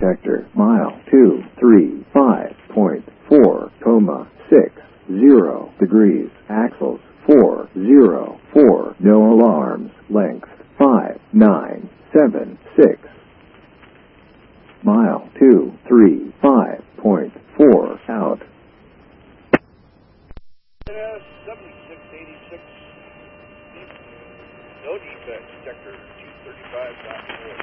detector. Mile 235.4, 60 degrees. Axles 404. No alarms. Length 5976. Mile 235.4 out. 7686. No defects. Checker 235.4.